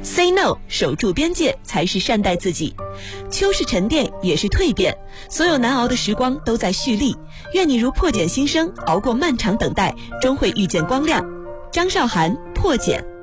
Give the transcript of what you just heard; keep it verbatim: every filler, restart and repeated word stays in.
Say no， 守住边界才是善待自己。秋是沉淀，也是蜕变，所有难熬的时光都在蓄力。愿你如破茧新生，熬过漫长等待，终会遇见光亮。张韶涵，破茧。